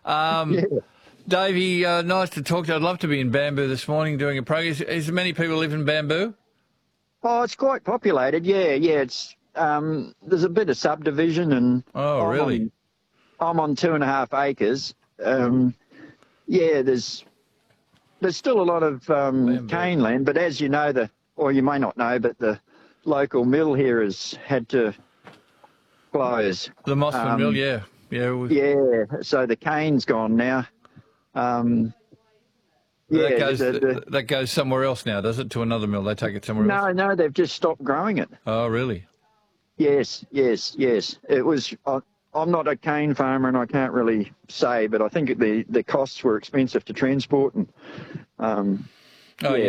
Yeah. Davey, nice to talk to you. I'd love to be in Bamboo this morning doing a program. Is many people live in Bamboo? Oh, it's quite populated. Yeah. It's there's a bit of subdivision, and Oh, really? I'm on 2.5 acres. Yeah, there's still a lot of cane land, but as you know, or you may not know, but the local mill here has had to close. The Mossman Mill, yeah. Yeah, so the cane's gone now. That goes somewhere else now, does it? To another mill? They take it somewhere else? No, they've just stopped growing it. Oh, really? Yes. It was. I'm not a cane farmer, and I can't really say, but I think the costs were expensive to transport, and Oh, yeah.